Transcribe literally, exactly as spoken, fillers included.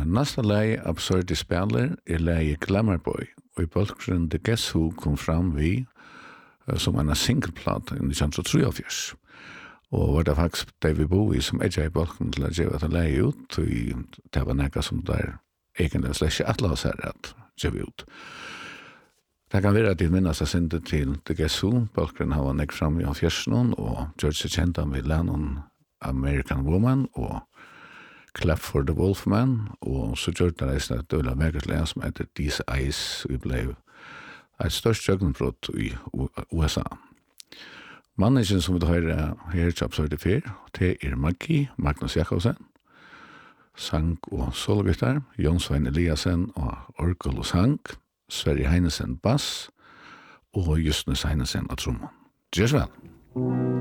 Nästa lei Absurd Spelar är lei Glamour Boy och i balkgrunden The Guess Who kom fram vi uh, som en singleplatta i nitton trettiotre. Og var det faktisk David Bowie som er i balken til å gjøre det lei ut, og det var nekka som der egentlig slett ikke atlas her at gjøre ut. Det kan være at de minnes jeg sendte til The Guess Who, balken har nekk fram i fjørsen, og George seg kjent han ved Lennon American Woman, og Clap for the Wolfman, og så gjør det reisende et døla megaslea som heter These Eyes, og ble et størst jøggenbrott i U S A. Mannesen som vi har her til Absurd fyr, det er Maggi, Magnus Jakobsen, sang og sologitar, Jon Svein Eliasen og orgel og sang, Sverre Heinesen bass, og Justnes Heinesen og trommen. Gjør så vel!